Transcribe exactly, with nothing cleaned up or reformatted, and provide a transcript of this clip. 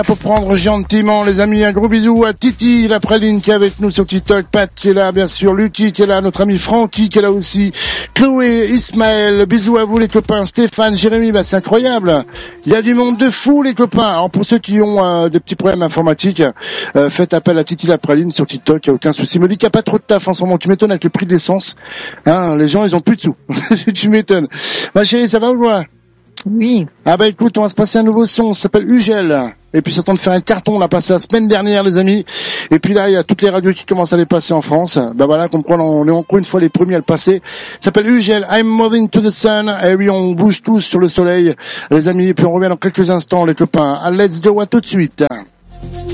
Pour prendre gentiment, les amis, un gros bisou à Titi, la praline qui est avec nous sur TikTok, Pat qui est là, bien sûr, Lucky qui est là, notre ami Francky qui est là aussi, Chloé, Ismaël, bisous à vous les copains, Stéphane, Jérémy, bah c'est incroyable, il y a du monde de fou les copains. Alors pour ceux qui ont euh, des petits problèmes informatiques, euh, faites appel à Titi la praline sur TikTok, il n'y a aucun souci. Me dis qu'il n'y a pas trop de taf en ce moment, tu m'étonnes avec le prix de l'essence, hein, les gens ils ont plus de sous, tu m'étonnes. Ma chérie, ça va ou quoi? Oui. Ah bah écoute, on va se passer un nouveau son, ça s'appelle Ugel. Et puis c'est temps de faire un carton, on l'a passé la semaine dernière les amis. Et puis là, il y a toutes les radios qui commencent à les passer en France. Bah voilà, comme quoi on est encore une fois les premiers à le passer. Ça s'appelle Ugel, I'm moving to the sun. Et oui, on bouge tous sur le soleil, les amis. Et puis on revient dans quelques instants les copains. Ah, let's go, à tout de suite.